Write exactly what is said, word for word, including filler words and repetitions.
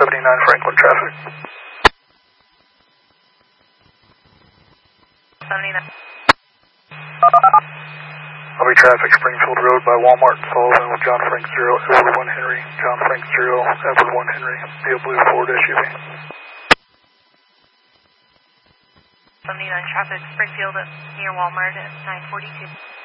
seventy-nine Franklin traffic. seventy-nine. Lobby traffic, Springfield Road by Walmart, Sullivan with John Frank zero, Edward one Henry, John Frank zero, Edward one Henry, Neo Blue Ford S U V. seventy-nine traffic, Springfield near Walmart at nine forty-two.